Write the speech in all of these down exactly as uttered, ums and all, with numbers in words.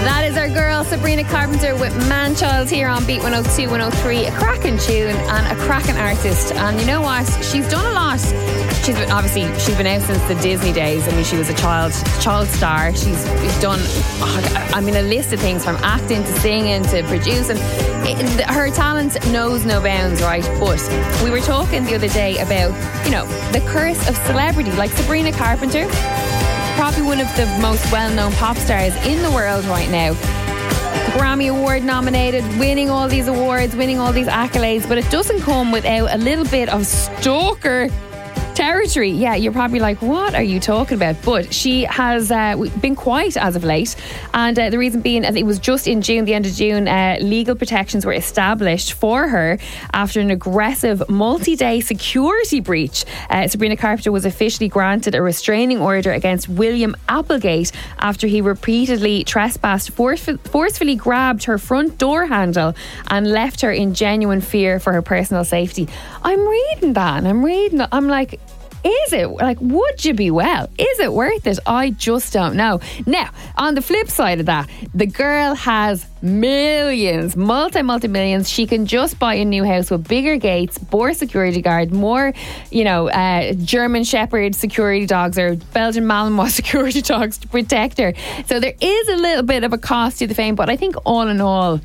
That is our girl Sabrina Carpenter with Man-Child here on Beat one oh two, one oh three. A cracking tune and a cracking artist. And you know what? She's done a lot. She's been, obviously, she's been out since the Disney days. I mean, she was a child child star. She's done, I mean, a list of things from acting to singing to producing. It, her talent knows no bounds, right? But we were talking the other day about, you know, the curse of celebrity, like Sabrina Carpenter. Probably one of the most well-known pop stars in the world right now. Grammy Award nominated, winning all these awards, winning all these accolades, but it doesn't come without a little bit of stalker territory. Yeah, you're probably like, what are you talking about? But she has uh, been quiet as of late, and uh, the reason being, it was just in June, the end of June, uh, legal protections were established for her after an aggressive multi-day security breach. Uh, Sabrina Carpenter was officially granted a restraining order against William Applegate after he repeatedly trespassed, forcef- forcefully grabbed her front door handle and left her in genuine fear for her personal safety. I'm reading that and I'm reading it. I'm like, is it, like, would you be well? Is it worth it? I just don't know. Now, on the flip side of that, the girl has millions, multi, multi millions. She can just buy a new house with bigger gates, more security guard, more, you know, uh, German Shepherd security dogs or Belgian Malinois security dogs to protect her. So there is a little bit of a cost to the fame, but I think all in all,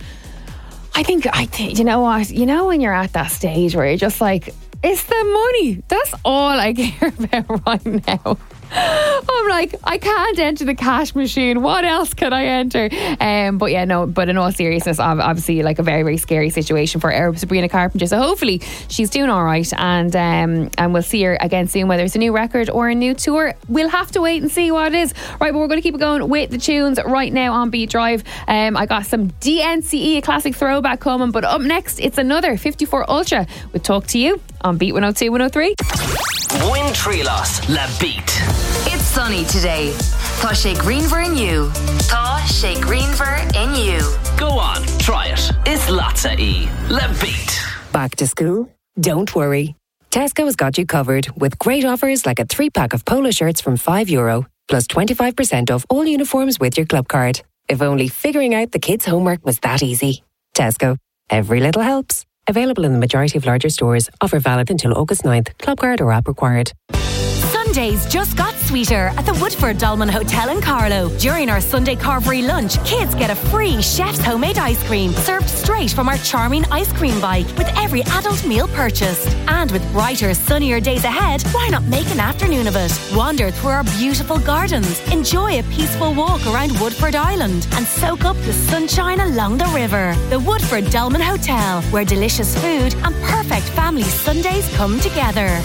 I think, I think, you know what, you know when you're at that stage where you're just like, it's the money. That's all I care about right now. I'm like, I can't enter the cash machine. What else can I enter? Um, but yeah, no, but in all seriousness, obviously, like a very, very scary situation for Sabrina Carpenter. So hopefully she's doing all right, and um, and we'll see her again soon, whether it's a new record or a new tour. We'll have to wait and see what it is. Right, but we're going to keep it going with the tunes right now on Beat Drive. Um, I got some D N C E, a classic throwback coming, but up next, it's another fifty-four Ultra with Talk to You on Beat one oh two, one oh three. Win Trilos, La Beat. It's sunny today. Tá sé greenver in you. Tá sé greenver in you. Go on, try it. It's Latza E. La Beat. Back to school? Don't worry. Tesco's got you covered with great offers like a three-pack of polo shirts from five euro, plus twenty-five percent off all uniforms with your club card. If only figuring out the kids' homework was that easy. Tesco. Every little helps. Available in the majority of larger stores. Offer valid until August ninth. Club card or app required. Sundays just got sweeter at the Woodford Dolman Hotel in Carlow. During our Sunday carvery lunch, kids get a free chef's homemade ice cream served straight from our charming ice cream bike with every adult meal purchased. And with brighter, sunnier days ahead, why not make an afternoon of it? Wander through our beautiful gardens, enjoy a peaceful walk around Woodford Island, and soak up the sunshine along the river. The Woodford Dolman Hotel, where delicious food and perfect family Sundays come together.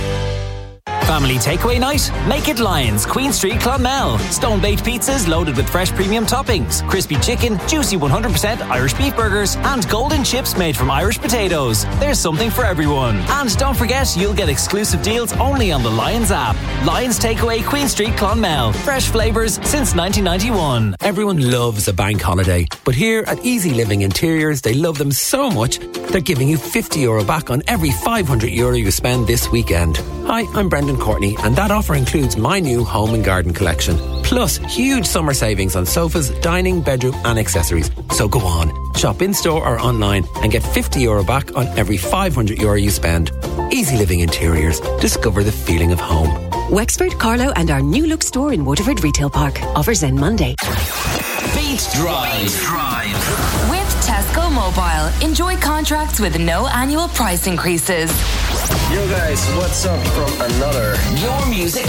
Family takeaway night? Make it Lions, Queen Street, Clonmel. Stone-baked pizzas loaded with fresh premium toppings, crispy chicken, juicy one hundred percent Irish beef burgers, and golden chips made from Irish potatoes. There's something for everyone. And don't forget, you'll get exclusive deals only on the Lions app. Lions Takeaway, Queen Street, Clonmel. Fresh flavours since nineteen ninety-one. Everyone loves a bank holiday, but here at Easy Living Interiors, they love them so much, they're giving you fifty euro back on every five hundred euro you spend this weekend. Hi, I'm Brendan Courtney, and that offer includes my new home and garden collection, plus huge summer savings on sofas, dining, bedroom and accessories. So go on, shop in store or online and get fifty euro back on every five hundred euro you spend. Easy Living Interiors. Discover the feeling of home. Wexford, Carlow and our new look store in Waterford Retail Park. Offers end Monday. Beat Drive. Beat Drive. With Tesco Mobile, enjoy contracts with no annual price increases. Yo guys, what's up from another Your music